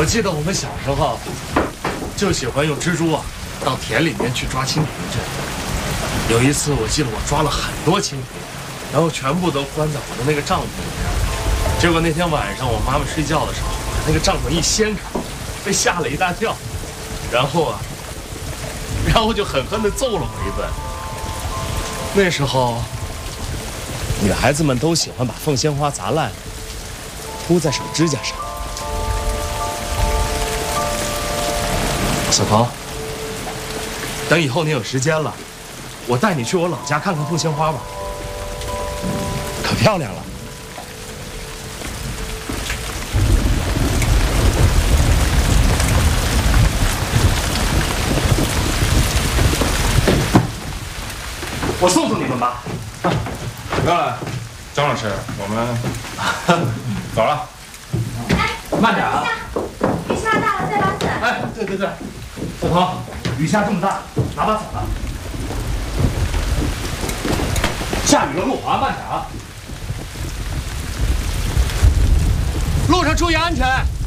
我记得我们小时候就喜欢用蜘蛛啊到田里面去抓蜻蜓去。有一次我记得我抓了很多蜻蜓，然后全部都关在我的那个帐篷里面。结果那天晚上我妈妈睡觉的时候，把那个帐篷一掀开，被吓了一大跳，然后就狠狠地揍了我一顿。那时候，女孩子们都喜欢把凤仙花砸烂，铺在手指甲上。小鹏，等以后你有时间了，我带你去我老家看看凤仙花吧，可漂亮了。我送送你们吧。 不要了，张老师，我们走了。 哎， 慢点啊！ 雨下大了，带把伞。 哎，对，小鹏，雨下这么大，拿把伞吧。下雨了，路滑，慢点啊！路上注意安全。